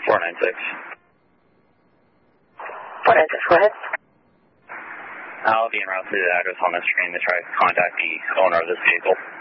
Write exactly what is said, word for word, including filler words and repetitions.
four nine six. four nine six, go ahead. I'll be en route to the address on the screen to try to contact the owner of this vehicle.